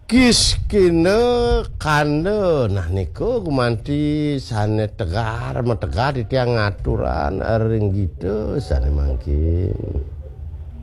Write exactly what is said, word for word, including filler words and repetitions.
Kiskine kande nah niku gumanti sane tegar metegar di tiang ngaturan ring gitu sane mangkin.